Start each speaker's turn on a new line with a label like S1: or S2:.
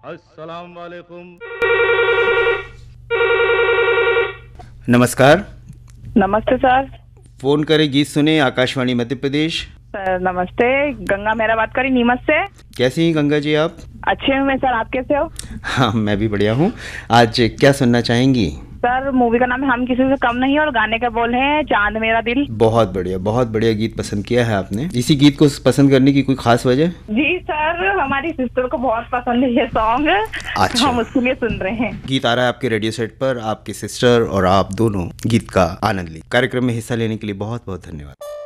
S1: अस्सलाम वालेकुम।
S2: नमस्कार।
S3: नमस्ते सर।
S2: फोन करे गीत सुने आकाशवाणी मध्य प्रदेश।
S3: सर नमस्ते, गंगा मेहरा बात करी नीमच से।
S2: कैसी हैं गंगा जी आप?
S3: अच्छे हूँ मैं सर, आप कैसे हो?
S2: हाँ मैं भी बढ़िया हूँ। आज क्या सुनना चाहेंगी?
S3: सर मूवी का नाम है हम किसी से कम नहीं और गाने का बोल है चांद मेरा दिल।
S2: बहुत बढ़िया गीत पसंद किया है आपने। इसी गीत को पसंद करने की कोई खास वजह?
S3: जी सर, हमारी सिस्टर को बहुत पसंद है ये सॉन्ग।
S2: अच्छा।
S3: हम उसके लिए सुन रहे हैं।
S2: गीत आ रहा है आपके रेडियो सेट पर। आपकी सिस्टर और आप दोनों गीत का आनंद ली। कार्यक्रम में हिस्सा लेने के लिए बहुत बहुत धन्यवाद।